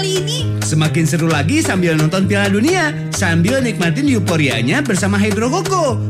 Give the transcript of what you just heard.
kali ini. Semakin seru lagi sambil nonton Piala Dunia, sambil nikmatin euforianya bersama Hydro Koko.